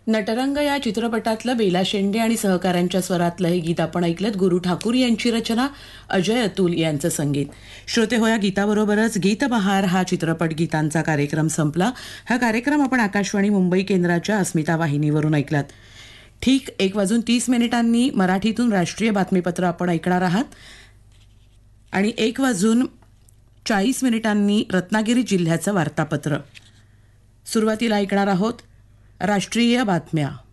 नटरंग या चित्रपटातलं बेला शेंडे आणि सहकाऱ्यांच्या स्वरातलं हे गीत आपण ऐकलं. गुरु ठाकूर यांची रचना, अजय अतुल यांचं संगीत. श्रोते हो, या गीताबरोबरच गीतबहार हा चित्रपट गीतांचा कार्यक्रम संपला. हा कार्यक्रम आपण आकाशवाणी मुंबई केंद्राच्या अस्मिता वाहिनीवरून ऐकलात. ठीक 1:30 मराठीतून राष्ट्रीय बातमीपत्र आपण ऐकणार आहात आणि 1:40 रत्नागिरी जिल्ह्याचं वार्तापत्र. सुरुवातीला ऐकणार आहोत राष्ट्रीय बातम्या.